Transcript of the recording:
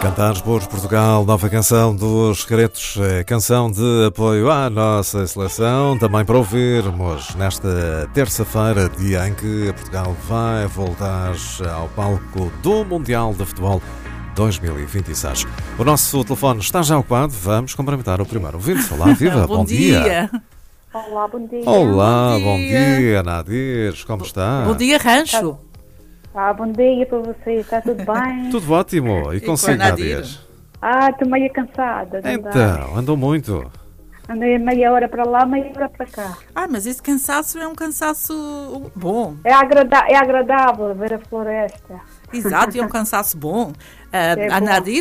Cantares por Portugal, nova canção dos Caretos, canção de apoio à nossa seleção, também para ouvirmos nesta terça-feira, dia em que Portugal vai voltar ao palco do Mundial de Futebol 2026. O nosso telefone está já ocupado, vamos cumprimentar o primeiro ouvinte. Olá, viva, bom dia. Olá, bom dia. Olá, bom dia, Nadir, como está? Bom dia, Rancho. Bom dia para vocês, está tudo bem? Tudo ótimo, e consigo, Nadir? Estou meio cansada. Então, andou muito. Andei meia hora para lá, meia hora para cá. Mas esse cansaço é um cansaço bom. É agradável ver a floresta. Exato, é um cansaço bom. É A bom. Nadir